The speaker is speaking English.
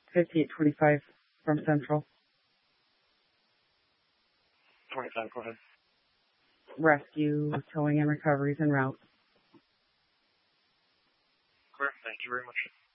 5825 from Central. 25, go ahead. Rescue, towing and recoveries en route. Clear. Thank you very much.